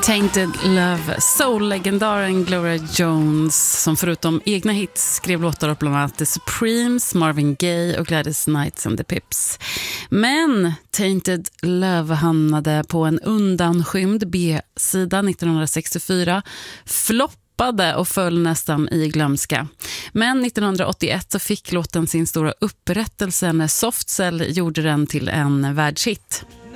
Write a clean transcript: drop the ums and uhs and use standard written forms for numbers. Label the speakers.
Speaker 1: Tainted Love, soul-legendaren Gloria Jones som förutom egna hits skrev låtar åt bland annat The Supremes, Marvin Gaye och Gladys Knight and the Pips. Men Tainted Love hamnade på en undanskymd B-sida 1964, floppade och föll nästan i glömska. Men 1981 så fick låten sin stora upprättelse när Soft Cell gjorde den till en världshit.